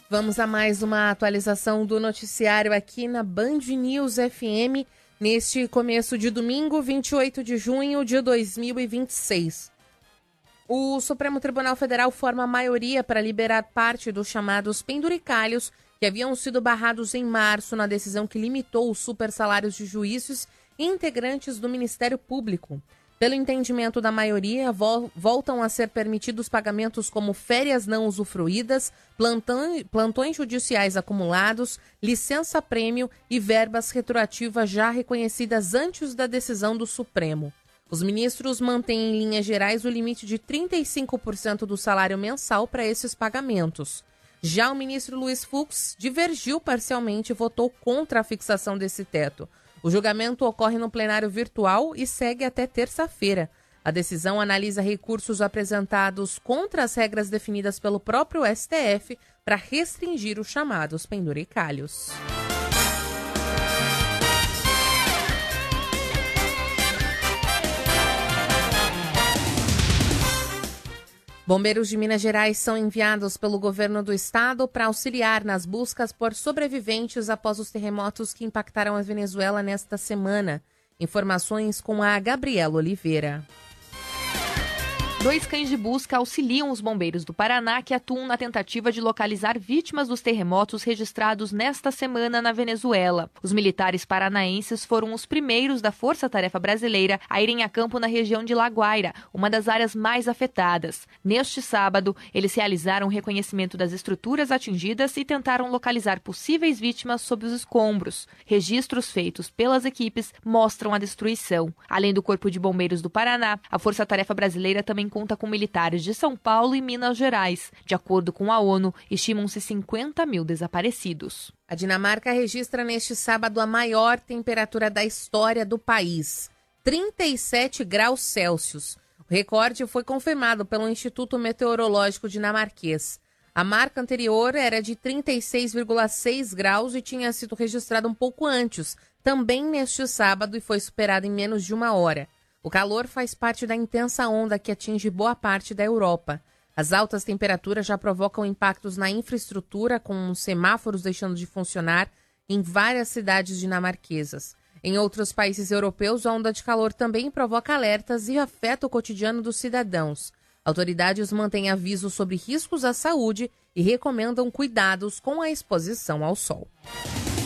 Vamos a mais uma atualização do noticiário aqui na Band News FM, neste começo de domingo, 28 de junho de 2026. O Supremo Tribunal Federal forma a maioria para liberar parte dos chamados penduricalhos que haviam sido barrados em março na decisão que limitou os supersalários de juízes e integrantes do Ministério Público. Pelo entendimento da maioria, voltam a ser permitidos pagamentos como férias não usufruídas, plantões judiciais acumulados, licença-prêmio e verbas retroativas já reconhecidas antes da decisão do Supremo. Os ministros mantêm em linhas gerais o limite de 35% do salário mensal para esses pagamentos. Já o ministro Luiz Fux divergiu parcialmente e votou contra a fixação desse teto. O julgamento ocorre no plenário virtual e segue até terça-feira. A decisão analisa recursos apresentados contra as regras definidas pelo próprio STF para restringir os chamados penduricalhos. Bombeiros de Minas Gerais são enviados pelo governo do estado para auxiliar nas buscas por sobreviventes após os terremotos que impactaram a Venezuela nesta semana. Informações com a Gabriela Oliveira. 2 cães de busca auxiliam os bombeiros do Paraná que atuam na tentativa de localizar vítimas dos terremotos registrados nesta semana na Venezuela. Os militares paranaenses foram os primeiros da Força Tarefa Brasileira a irem a campo na região de La Guaira, uma das áreas mais afetadas. Neste sábado, eles realizaram o reconhecimento das estruturas atingidas e tentaram localizar possíveis vítimas sob os escombros. Registros feitos pelas equipes mostram a destruição. Além do Corpo de Bombeiros do Paraná, a Força Tarefa Brasileira também conta com militares de São Paulo e Minas Gerais. De acordo com a ONU, estimam-se 50 mil desaparecidos. A Dinamarca registra neste sábado a maior temperatura da história do país, 37 graus Celsius. O recorde foi confirmado pelo Instituto Meteorológico Dinamarquês. A marca anterior era de 36,6 graus e tinha sido registrada um pouco antes, também neste sábado, e foi superada em menos de uma hora. O calor faz parte da intensa onda que atinge boa parte da Europa. As altas temperaturas já provocam impactos na infraestrutura, com semáforos deixando de funcionar em várias cidades dinamarquesas. Em outros países europeus, a onda de calor também provoca alertas e afeta o cotidiano dos cidadãos. Autoridades mantêm avisos sobre riscos à saúde e recomendam cuidados com a exposição ao sol.